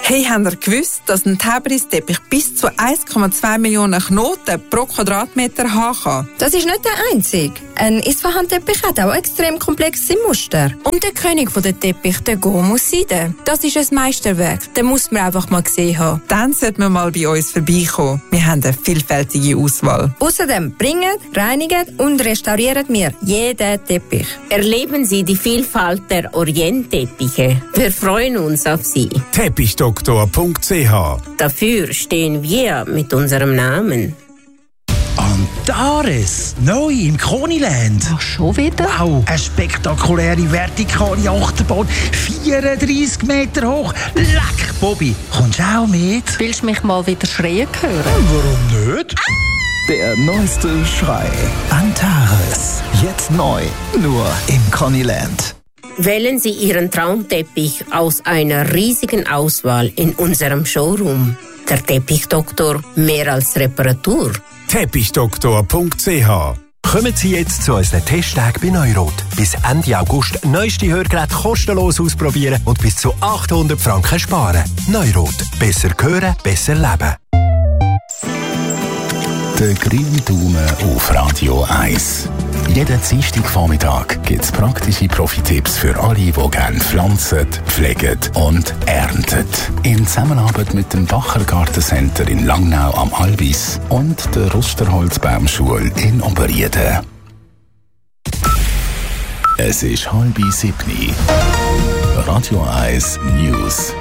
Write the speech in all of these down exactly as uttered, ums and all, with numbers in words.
Hey, habt ihr gewusst, dass ein Tabristeppich bis zu eins Komma zwei Millionen Knoten pro Quadratmeter haben kann? Das ist nicht der einzige. Ein Isfahan-Teppich hat auch extrem komplexe Muster. Und der König der Teppich, der Gomus Seide. Das ist ein Meisterwerk. Den muss man einfach mal gesehen haben. Dann sollte man mal bei uns vorbeikommen. Wir haben eine vielfältige Auswahl. Außerdem bringen, reinigen und restaurieren wir jeden Teppich. Erleben Sie die Vielfalt der Orientteppiche. Wir freuen uns auf Sie. Teppichdoktor punkt c h. Dafür stehen wir mit unserem Namen. Antares, neu im Koniland. Ach, schon wieder? Wow, eine spektakuläre vertikale Achterbahn, vierunddreissig Meter hoch. Leck, Bobby, kommst du auch mit? Willst du mich mal wieder schreien hören? Warum nicht? Der neueste Schrei. Antares. Jetzt neu. Nur im Koniland. Wählen Sie Ihren Traumteppich aus einer riesigen Auswahl in unserem Showroom. Der Teppichdoktor, mehr als Reparatur. Teppichdoktor punkt c h. Kommen Sie jetzt zu unseren Testtagen bei Neurot. Bis Ende August neueste Hörgeräte kostenlos ausprobieren und bis zu achthundert Franken sparen. Neurot. Besser hören, besser leben. Der grüne Daumen auf Radio eins. Jeden Dienstagvormittag gibt es praktische Profi-Tipps für alle, die gerne pflanzen, pflegen und ernten. In Zusammenarbeit mit dem Bacher Gartencenter in Langnau am Albis und der Rusterholzbaumschule in Oberrieden. Es ist halb sieben. Radio eins News.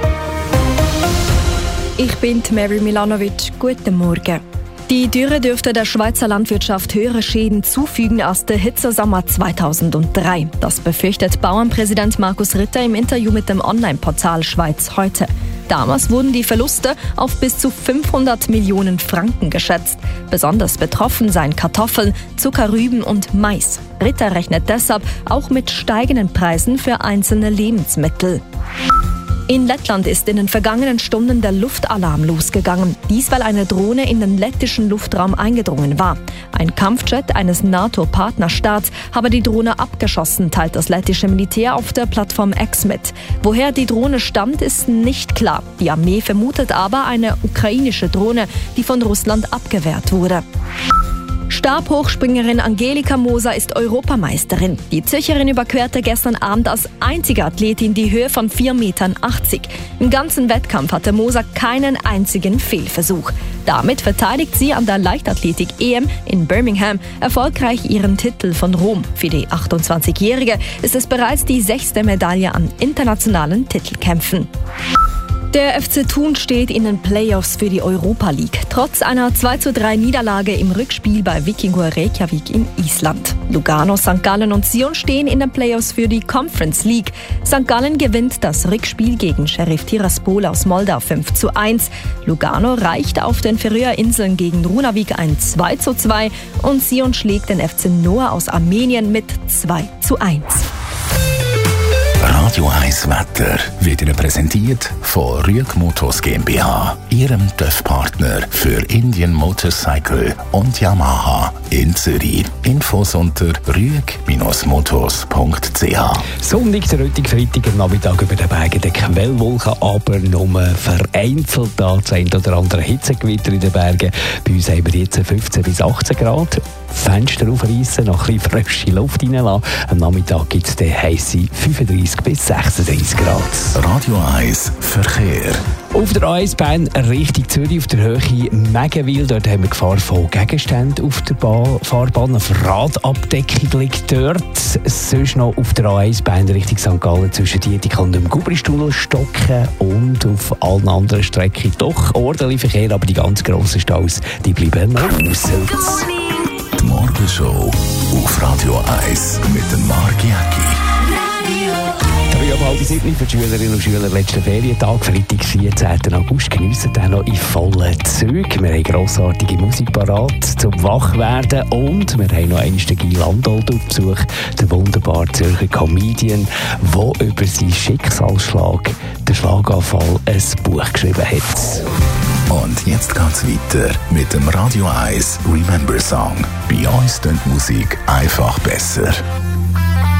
Ich bin Mary Milanovic. Guten Morgen. Die Dürre dürfte der Schweizer Landwirtschaft höhere Schäden zufügen als der Hitzesommer zweitausenddrei. Das befürchtet Bauernpräsident Markus Ritter im Interview mit dem Online-Portal Schweiz heute. Damals wurden die Verluste auf bis zu fünfhundert Millionen Franken geschätzt. Besonders betroffen seien Kartoffeln, Zuckerrüben und Mais. Ritter rechnet deshalb auch mit steigenden Preisen für einzelne Lebensmittel. In Lettland ist in den vergangenen Stunden der Luftalarm losgegangen. Dies, weil eine Drohne in den lettischen Luftraum eingedrungen war. Ein Kampfjet eines NATO-Partnerstaats habe die Drohne abgeschossen, teilt das lettische Militär auf der Plattform X mit. Woher die Drohne stammt, ist nicht klar. Die Armee vermutet aber eine ukrainische Drohne, die von Russland abgewehrt wurde. Stabhochspringerin Angelika Moser ist Europameisterin. Die Zürcherin überquerte gestern Abend als einzige Athletin die Höhe von vier Komma achtzig Meter. Im ganzen Wettkampf hatte Moser keinen einzigen Fehlversuch. Damit verteidigt sie an der Leichtathletik-E M in Birmingham erfolgreich ihren Titel von Rom. Für die achtundzwanzigjährige ist es bereits die sechste Medaille an internationalen Titelkämpfen. Der F C Thun steht in den Playoffs für die Europa League, trotz einer zwei zu drei Niederlage im Rückspiel bei Víkingur Reykjavik in Island. Lugano, Sankt Gallen und Sion stehen in den Playoffs für die Conference League. Sankt Gallen gewinnt das Rückspiel gegen Sheriff Tiraspol aus Moldau fünf zu eins. Lugano reicht auf den Färöerinseln gegen Runavík ein zwei zu zwei und Sion schlägt den F C Noah aus Armenien mit zwei zu eins. Radio eins Wetter wird Ihnen präsentiert von Rüeg Motors GmbH, Ihrem T Ö F-Partner für Indian Motorcycle und Yamaha in Zürich. Infos unter rüeg Motors punkt c h. Sonntag, der heutige Freitag am Nachmittag über den Bergen der Quellwolken, aber nur vereinzelt da das ein oder andere Hitzegewitter in den Bergen. Bei uns haben wir jetzt fünfzehn bis achtzehn Grad. Fenster aufreißen, noch ein bisschen frische Luft reinlassen. Am Nachmittag gibt es dann heisse fünfunddreissig bis sechsunddreissig Grad. Radio eins Verkehr. Auf der A eins Bahn Richtung Zürich auf der Höhe Megenwil. Dort haben wir Gefahr von Gegenständen auf der Bahn, Fahrbahn. Eine Radabdeckung liegt dort. Sonst noch auf der A eins Bahn Richtung Sankt Gallen zwischen Dietik und dem Gubristunnel stocken. Und auf allen anderen Strecken doch ordentlich Verkehr, aber die ganz grossen Staus, die bleiben noch aus. Die Morgenshow auf Radio eins mit dem Marc Jäcki. Ab halb sieben für die Schülerinnen und Schüler letzten Ferientag, Freitag, vierzehnten August, geniessen dann noch in vollen Zügen. Wir haben grossartige Musik parat zum Wachwerden und wir haben noch einen Guy Landolt auf Besuch, der wunderbare Zürcher Comedian, der über seinen Schicksalsschlag, den Schlaganfall, ein Buch geschrieben hat. Und jetzt geht's weiter mit dem Radio eins Remember Song. Bei uns klingt Musik einfach besser.